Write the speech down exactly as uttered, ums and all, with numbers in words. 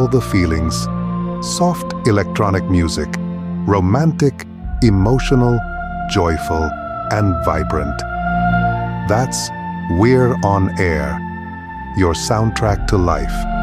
all the feelings. Soft electronic music, romantic, emotional, joyful, and vibrant. That's We're On Air, your soundtrack to life.